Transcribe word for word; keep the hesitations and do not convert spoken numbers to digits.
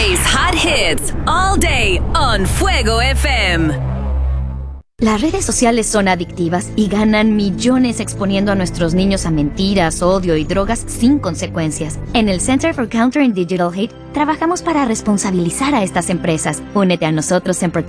Today's hot hits all day on Fuego F M. Las redes sociales son adictivas y ganan millones exponiendo a nuestros niños a mentiras, odio y drogas sin consecuencias. En el Center for Countering Digital Hate trabajamos para responsabilizar a estas empresas. Únete a nosotros en